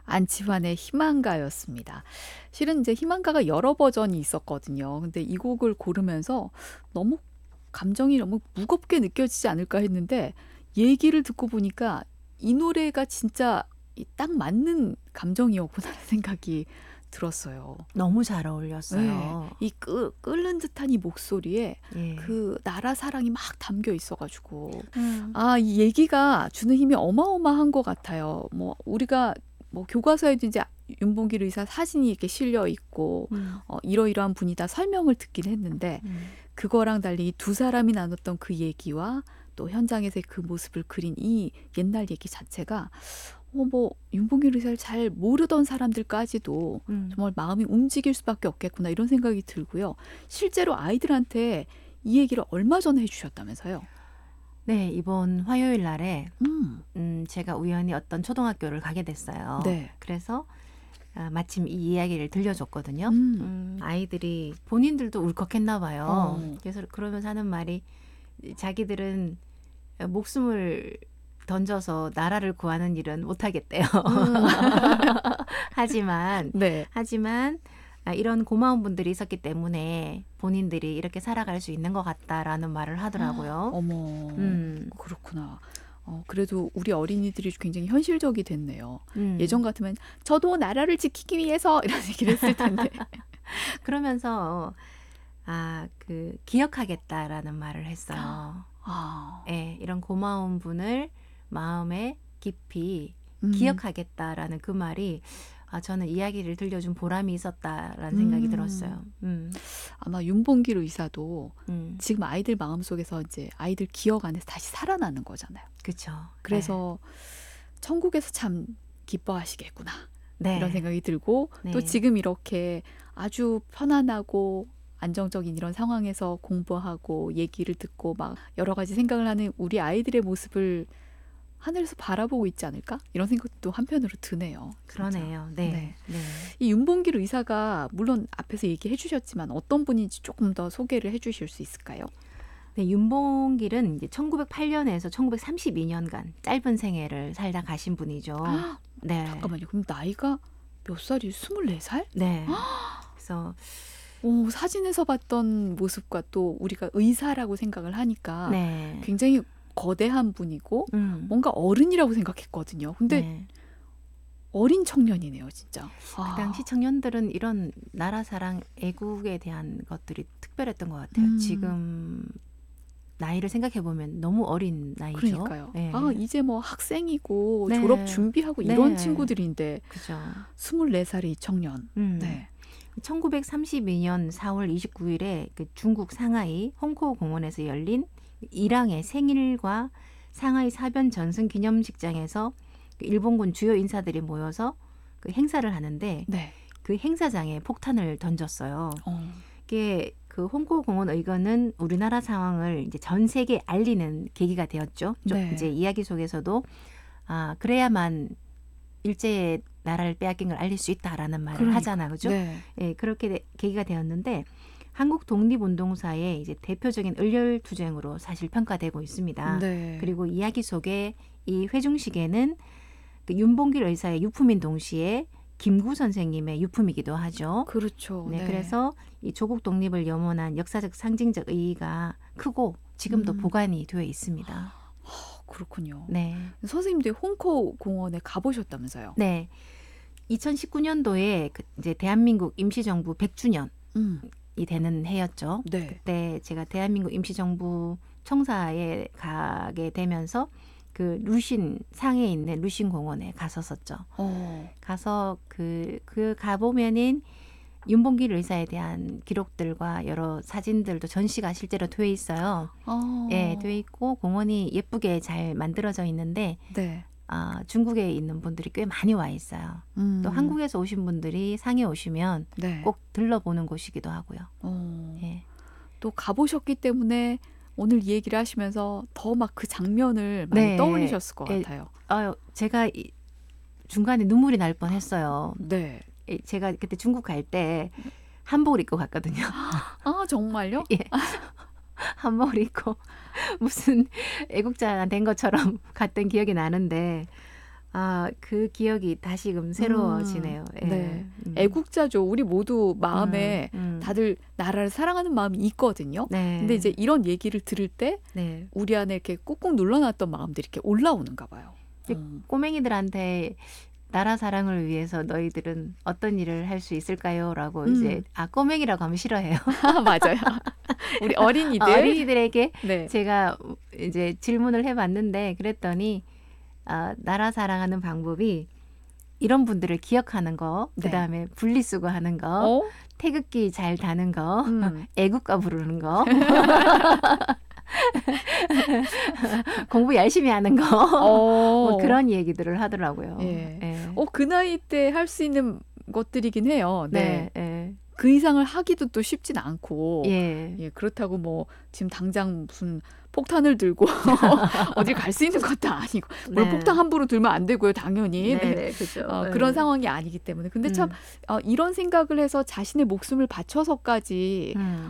안치환의 희망가였습니다. 실은 이제 희망가가 여러 버전이 있었거든요. 근데 이 곡을 고르면서 너무 감정이 너무 무겁게 느껴지지 않을까 했는데 얘기를 듣고 보니까 이 노래가 진짜 딱 맞는 감정이었구나라는 생각이 들었어요. 너무 잘 네, 어울렸어요. 이 끓는 듯한 이 목소리에 예. 그 나라 사랑이 막 담겨 있어가지고 음. 이 얘기가 주는 힘이 어마어마한 것 같아요. 뭐 우리가 뭐 교과서에도 이제 윤봉길 의사 사진이 이렇게 실려 있고 이러이러한 분이다 설명을 듣긴 했는데 그거랑 달리 두 사람이 나눴던 그 얘기와 또 현장에서의 그 모습을 그린 이 옛날 얘기 자체가 뭐 윤봉길 의사를 잘 모르던 사람들까지도 정말 마음이 움직일 수밖에 없겠구나 이런 생각이 들고요. 실제로 아이들한테 이 얘기를 얼마 전에 해주셨다면서요? 네, 이번 화요일 날에 제가 우연히 어떤 초등학교를 가게 됐어요. 네. 그래서 마침 이 이야기를 들려줬거든요. 음. 아이들이 본인들도 울컥했나 봐요. 어. 그래서 그러면서 하는 말이 자기들은 목숨을 던져서 나라를 구하는 일은 못하겠대요. 하지만 네. 이런 고마운 분들이 있었기 때문에 본인들이 이렇게 살아갈 수 있는 것 같다라는 말을 하더라고요. 어머, 그렇구나. 그래도 우리 어린이들이 굉장히 현실적이 됐네요. 예전 같으면 저도 나라를 지키기 위해서 이런 얘기를 했을 텐데. 그러면서 기억하겠다라는 말을 했어요. 예, 이런 고마운 분을 마음에 깊이 기억하겠다라는 그 말이 저는 이야기를 들려준 보람이 있었다라는 생각이 들었어요. 아마 윤봉길 의사도 지금 아이들 마음속에서 이제 아이들 기억 안에서 다시 살아나는 거잖아요. 그렇죠. 그래서 천국에서 참 기뻐하시겠구나. 네. 이런 생각이 들고 네. 또 지금 이렇게 아주 편안하고 안정적인 이런 상황에서 공부하고 얘기를 듣고 막 여러 가지 생각을 하는 우리 아이들의 모습을 하늘에서 바라보고 있지 않을까? 이런 생각도 한편으로 드네요. 진짜. 그러네요. 네. 네. 이 윤봉길 의사가 물론 앞에서 얘기해 주셨지만 어떤 분인지 조금 더 소개를 해 주실 수 있을까요? 네, 윤봉길은 이제 1908년에서 1932년간 짧은 생애를 살다 가신 분이죠. 네. 잠깐만요. 그럼 나이가 몇 살이 24살? 네. 그래서 사진에서 봤던 모습과 또 우리가 의사라고 생각을 하니까 네. 굉장히 거대한 분이고 뭔가 어른이라고 생각했거든요. 근데 네. 어린 청년이네요, 진짜. 그 당시 청년들은 이런 나라 사랑, 애국에 대한 것들이 특별했던 것 같아요. 지금 나이를 생각해 보면 너무 어린 나이죠. 그러니까요. 네. 이제 뭐 학생이고 네. 졸업 준비하고 네. 이런 친구들인데 그죠. 24살의 이 청년. 네. 1932년 4월 29일에 그 중국 상하이 홍코 공원에서 열린 일왕의 생일과 상하이 사변 전승 기념식장에서 일본군 주요 인사들이 모여서 그 행사를 하는데 네. 그 행사장에 폭탄을 던졌어요. 이게 그 홍코 공원 의거는 우리나라 상황을 이제 전 세계에 알리는 계기가 되었죠. 네. 이제 이야기 속에서도 그래야만 일제의 나라를 빼앗긴 걸 알릴 수 있다라는 말을 하잖아, 그죠? 네. 예, 그렇게 계기가 되었는데 한국 독립운동사의 이제 대표적인 을렬투쟁으로 사실 평가되고 있습니다. 네. 그리고 이야기 속에 이 회중식에는 그 윤봉길 의사의 유품인 동시에 김구 선생님의 유품이기도 하죠. 그렇죠. 네, 그래서 이 조국 독립을 염원한 역사적 상징적 의의가 크고 지금도 보관이 되어 있습니다. 그렇군요. 네. 선생님도 홍코 공원에 가보셨다면서요? 네. 2019년도에 이제 대한민국 임시정부 100주년이 되는 해였죠. 네. 그때 제가 대한민국 임시정부 청사에 가게 되면서 그 루신 상해에 있는 루신 공원에 갔었었죠. 가서 그 가보면은 윤봉길 의사에 대한 기록들과 여러 사진들도 전시가 실제로 되어 있어요. 예, 되어 있고 공원이 예쁘게 잘 만들어져 있는데 네. 중국에 있는 분들이 꽤 많이 와 있어요. 또 한국에서 오신 분들이 상해 오시면 네. 꼭 들러보는 곳이기도 하고요. 예. 또 가보셨기 때문에 오늘 이 얘기를 하시면서 더 막 그 장면을 많이 네. 떠올리셨을 것 같아요. 제가 중간에 눈물이 날 뻔했어요. 네. 제가 그때 중국 갈 때 한복을 입고 갔거든요. 정말요? 예. 한복을 입고 무슨 애국자 된 것처럼 갔던 기억이 나는데 그 기억이 다시금 새로워지네요. 예. 네. 애국자죠. 우리 모두 마음에 다들 나라를 사랑하는 마음이 있거든요. 네. 근데 이제 이런 얘기를 들을 때 네. 우리 안에 이렇게 꾹꾹 눌러놨던 마음들이 이렇게 올라오는가 봐요. 꼬맹이들한테 나라 사랑을 위해서 너희들은 어떤 일을 할 수 있을까요? 라고 이제 꼬맹이라고 하면 싫어해요. 맞아요. 우리 어린이들에게 네. 제가 이제 질문을 해봤는데 그랬더니 나라 사랑하는 방법이 이런 분들을 기억하는 거, 네. 그다음에 분리수거하는 거, 태극기 잘 다는 거, 애국가 부르는 거, 공부 열심히 하는 거, 뭐 그런 얘기들을 하더라고요. 예. 예. 그 나이 때 할 수 있는 것들이긴 해요. 네. 네. 그 이상을 하기도 또 쉽진 않고. 예. 예, 그렇다고 뭐 지금 당장 무슨 폭탄을 들고 어디 갈 수 있는 것도 아니고 뭘 폭탄 함부로 들면 안 되고요, 당연히. 네, 그렇죠. 그런 상황이 아니기 때문에. 근데 참 이런 생각을 해서 자신의 목숨을 바쳐서까지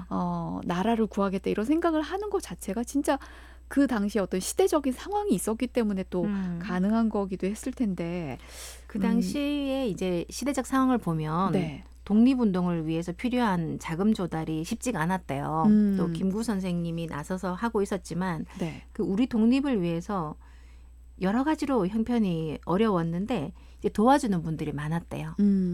나라를 구하겠다 이런 생각을 하는 것 자체가 진짜 그 당시에 어떤 시대적인 상황이 있었기 때문에 또 가능한 거기도 했을 텐데. 그 당시에 이제 시대적 상황을 보면 네. 독립운동을 위해서 필요한 자금 조달이 쉽지가 않았대요. 또 김구 선생님이 나서서 하고 있었지만 네. 그 우리 독립을 위해서 여러 가지로 형편이 어려웠는데 이제 도와주는 분들이 많았대요.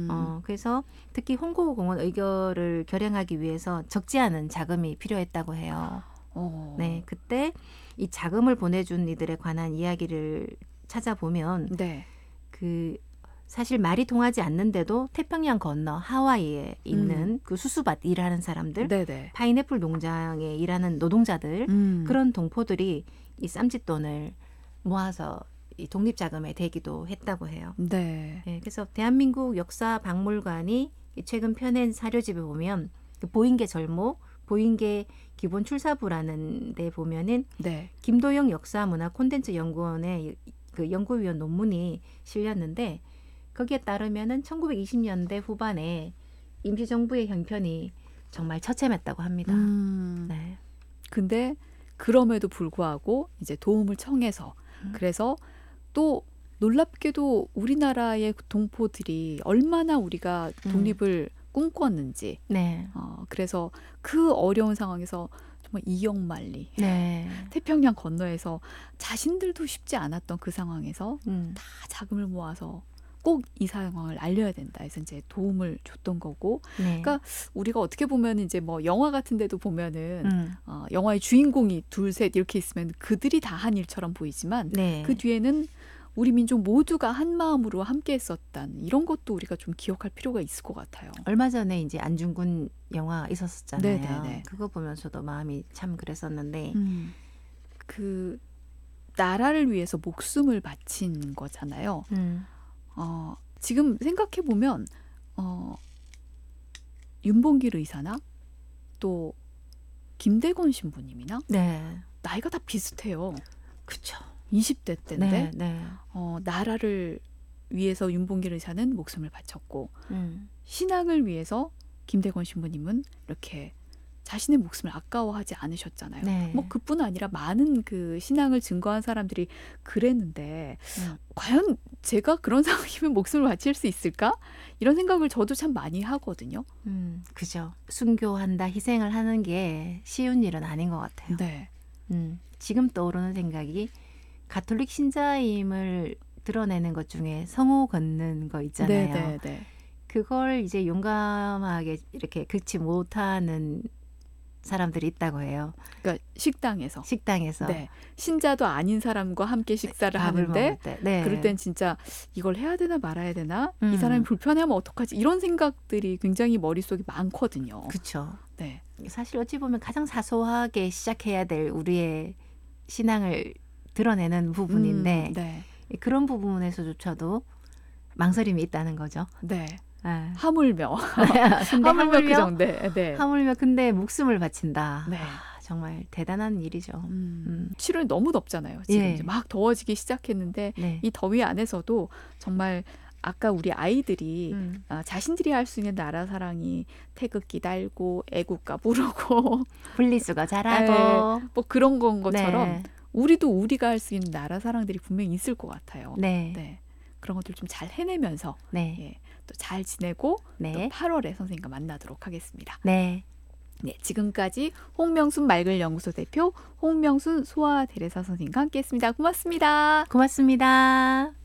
그래서 특히 홍고공원 의결을 결행하기 위해서 적지 않은 자금이 필요했다고 해요. 네, 그때 이 자금을 보내준 이들에 관한 이야기를 찾아보면 네. 그 사실 말이 통하지 않는데도 태평양 건너 하와이에 있는 그 수수밭 일하는 사람들, 네네. 파인애플 농장에 일하는 노동자들, 그런 동포들이 이 쌈짓돈을 모아서 이 독립자금에 대기도 했다고 해요. 네. 네, 그래서 대한민국 역사박물관이 최근 펴낸 사료집에 보면 그 보인계 절목, 보인계 기본 출사부라는 데 보면은 네. 김도영 역사문화 콘텐츠 연구원의 그 연구위원 논문이 실렸는데 거기에 따르면은 1920년대 후반에 임시정부의 형편이 정말 처참했다고 합니다. 네. 근데 그럼에도 불구하고 이제 도움을 청해서 그래서 또 놀랍게도 우리나라의 동포들이 얼마나 우리가 독립을 꿈꿨는지. 네. 그래서 그 어려운 상황에서 정말 이역만리. 네. 태평양 건너에서 자신들도 쉽지 않았던 그 상황에서 다 자금을 모아서 꼭 이 상황을 알려야 된다 해서 이제 도움을 줬던 거고. 네. 그러니까 우리가 어떻게 보면 이제 뭐 영화 같은 데도 보면은 영화의 주인공이 둘, 셋 이렇게 있으면 그들이 다 한 일처럼 보이지만 네. 그 뒤에는 우리 민족 모두가 한 마음으로 함께 했었단 이런 것도 우리가 좀 기억할 필요가 있을 것 같아요. 얼마 전에 이제 안중근 영화 있었었잖아요. 네네네. 그거 보면서도 마음이 참 그랬었는데 그 나라를 위해서 목숨을 바친 거잖아요. 지금 생각해 보면 윤봉길 의사나 또 김대건 신부님이나 네. 나이가 다 비슷해요. 그렇죠. 20대 때인데 네. 나라를 위해서 윤봉길 의사는 목숨을 바쳤고 신앙을 위해서 김대건 신부님은 이렇게 자신의 목숨을 아까워하지 않으셨잖아요. 네. 뭐 그뿐 아니라 많은 그 신앙을 증거한 사람들이 그랬는데 과연 제가 그런 상황이면 목숨을 바칠 수 있을까? 이런 생각을 저도 참 많이 하거든요. 그죠. 순교한다, 희생을 하는 게 쉬운 일은 아닌 것 같아요. 네. 지금 떠오르는 생각이 가톨릭 신자임을 드러내는 것 중에 성호 걷는 거 있잖아요. 네. 그걸 이제 용감하게 이렇게 긋지 못하는 사람들이 있다고 해요. 그러니까 식당에서. 네. 신자도 아닌 사람과 함께 식사를 밥을 하는데 먹을 때. 네. 그럴 땐 진짜 이걸 해야 되나 말아야 되나? 이 사람이 불편해하면 어떡하지? 이런 생각들이 굉장히 머릿속에 많거든요. 그렇죠. 네. 사실 어찌 보면 가장 사소하게 시작해야 될 우리의 신앙을 드러내는 부분인데 네. 그런 부분에서조차도 망설임이 있다는 거죠. 네. 아. 하물며. 근데 하물며 그 정도. 네. 하물며 근데 목숨을 바친다. 네. 정말 대단한 일이죠. 7월이 너무 덥잖아요. 지금 예. 이제 막 더워지기 시작했는데 네. 이 더위 안에서도 정말 아까 우리 아이들이 자신들이 할 수 있는 나라 사랑이 태극기 달고 애국가 부르고 분리수거 잘하고 뭐 그런 건 것처럼 네. 우리도 우리가 할 수 있는 나라 사랑들이 분명히 있을 것 같아요. 네. 네. 그런 것들 좀 잘 해내면서 네. 예, 또 잘 지내고 네. 또 8월에 선생님과 만나도록 하겠습니다. 네. 네, 지금까지 홍명순 말글연구소 대표 홍명순 소아대레사 선생님과 함께했습니다. 고맙습니다. 고맙습니다.